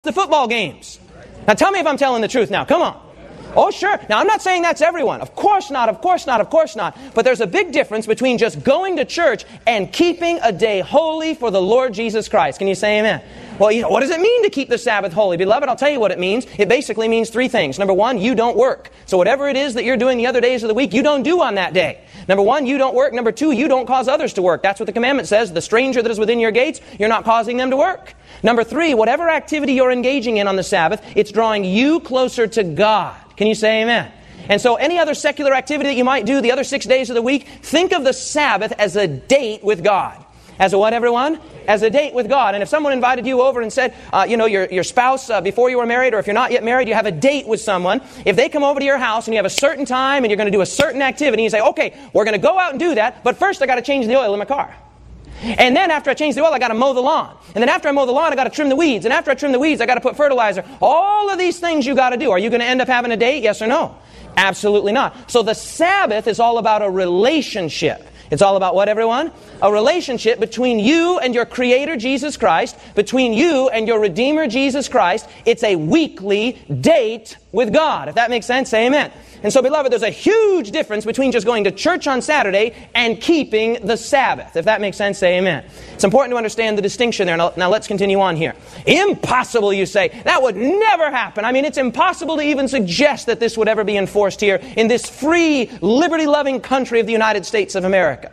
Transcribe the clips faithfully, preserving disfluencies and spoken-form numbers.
the football games. Now tell me if I'm telling the truth now. Come on. Oh, sure. Now, I'm not saying that's everyone. Of course not, of course not, of course not. But there's a big difference between just going to church and keeping a day holy for the Lord Jesus Christ. Can you say amen? Well, you know, what does it mean to keep the Sabbath holy? Beloved, I'll tell you what it means. It basically means three things. Number one, you don't work. So whatever it is that you're doing the other days of the week, you don't do on that day. Number one, you don't work. Number two, you don't cause others to work. That's what the commandment says. The stranger that is within your gates, you're not causing them to work. Number three, whatever activity you're engaging in on the Sabbath, it's drawing you closer to God. Can you say amen? And so any other secular activity that you might do the other six days of the week, think of the Sabbath as a date with God. As a what, everyone? As a date with God. And if someone invited you over and said, uh, you know, your, your spouse, uh, before you were married, or if you're not yet married, you have a date with someone. If they come over to your house and you have a certain time and you're going to do a certain activity, you say, okay, we're going to go out and do that, but first I got to change the oil in my car. And then after I change the oil, I got to mow the lawn. And then after I mow the lawn, I got to trim the weeds. And after I trim the weeds, I got to put fertilizer. All of these things you got to do. Are you going to end up having a date? Yes or no? Absolutely not. So the Sabbath is all about a relationship. It's all about what, everyone? A relationship between you and your Creator, Jesus Christ, between you and your Redeemer, Jesus Christ. It's a weekly date with God. If that makes sense, say amen. And so, beloved, there's a huge difference between just going to church on Saturday and keeping the Sabbath. If that makes sense, say amen. It's important to understand the distinction there. Now, now let's continue on here. Impossible, you say. That would never happen. I mean, it's impossible to even suggest that this would ever be enforced here in this free, liberty-loving country of the United States of America.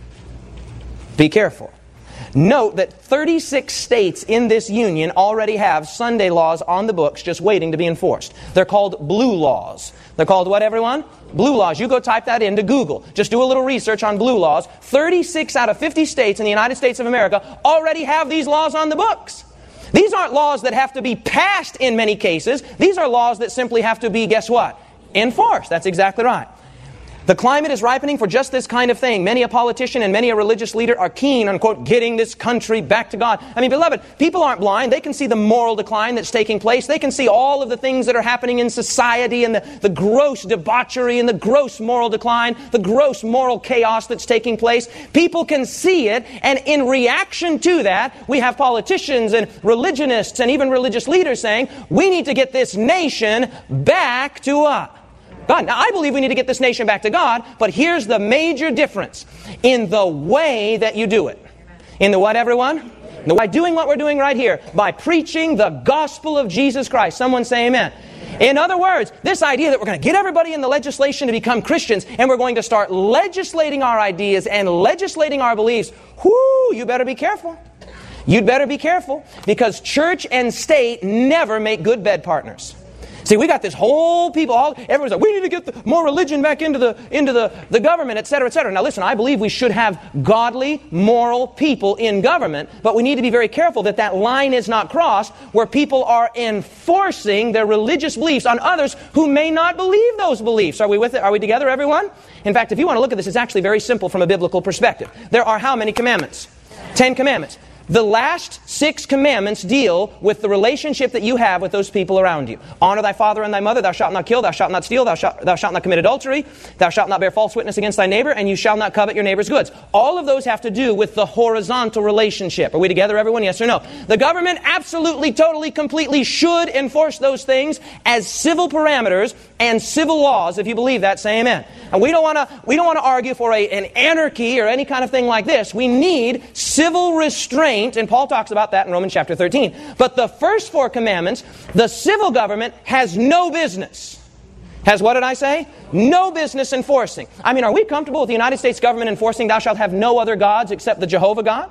Be careful. Note that thirty-six states in this union already have Sunday laws on the books just waiting to be enforced. They're called blue laws. They're called what, everyone? Blue laws. You go type that into Google. Just do a little research on blue laws. thirty-six out of fifty states in the United States of America already have these laws on the books. These aren't laws that have to be passed in many cases. These are laws that simply have to be, guess what? Enforced. That's exactly right. The climate is ripening for just this kind of thing. Many a politician and many a religious leader are keen on, quote, getting this country back to God. I mean, beloved, people aren't blind. They can see the moral decline that's taking place. They can see all of the things that are happening in society and the, the gross debauchery and the gross moral decline, the gross moral chaos that's taking place. People can see it, and in reaction to that, we have politicians and religionists and even religious leaders saying, we need to get this nation back to us. God. Now, I believe we need to get this nation back to God, but here's the major difference in the way that you do it. In the what, everyone? The, by doing what we're doing right here, by preaching the gospel of Jesus Christ. Someone say amen. In other words, this idea that we're going to get everybody in the legislation to become Christians and we're going to start legislating our ideas and legislating our beliefs, whoo, you better be careful. You'd better be careful, because church and state never make good bed partners. See, we got this whole people, all, everyone's like, we need to get the, more religion back into the into the, the government, et cetera, et cetera. Now listen, I believe we should have godly, moral people in government, but we need to be very careful that that line is not crossed where people are enforcing their religious beliefs on others who may not believe those beliefs. Are we with it? Are we together, everyone? In fact, if you want to look at this, it's actually very simple from a biblical perspective. There are how many commandments? Ten commandments. The last six commandments deal with the relationship that you have with those people around you. Honor thy father and thy mother. Thou shalt not kill. Thou shalt not steal. Thou shalt, thou shalt not commit adultery. Thou shalt not bear false witness against thy neighbor. And you shall not covet your neighbor's goods. All of those have to do with the horizontal relationship. Are we together, everyone? Yes or no? The government absolutely, totally, completely should enforce those things as civil parameters and civil laws. If you believe that, say amen. And we don't want to we don't want to argue for a, an anarchy or any kind of thing like this. We need civil restraint. And Paul talks about that in Romans chapter thirteen. But the first four commandments, the civil government has no business. Has what did I say? No business enforcing. I mean, are we comfortable with the United States government enforcing thou shalt have no other gods except the Jehovah God?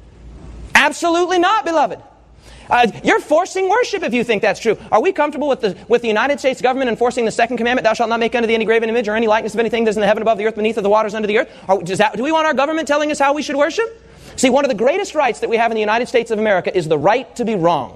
Absolutely not, beloved. Uh, you're forcing worship if you think that's true. Are we comfortable with the with the United States government enforcing the second commandment, thou shalt not make unto thee any graven image or any likeness of anything that is in the heaven above the earth, beneath of the waters under the earth? Are, does that, do we want our government telling us how we should worship? See, one of the greatest rights that we have in the United States of America is the right to be wrong.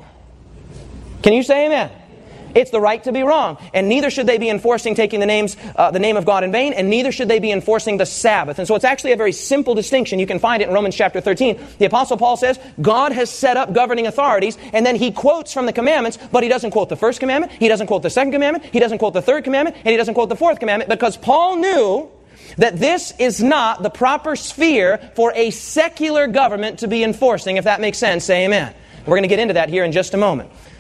Can you say amen? It's the right to be wrong. And neither should they be enforcing taking the names, uh, the name of God in vain, and neither should they be enforcing the Sabbath. And so it's actually a very simple distinction. You can find it in Romans chapter thirteen. The Apostle Paul says, God has set up governing authorities, and then he quotes from the commandments, but he doesn't quote the first commandment, he doesn't quote the second commandment, he doesn't quote the third commandment, and he doesn't quote the fourth commandment, because Paul knew that this is not the proper sphere for a secular government to be enforcing. If that makes sense, say amen. We're going to get into that here in just a moment.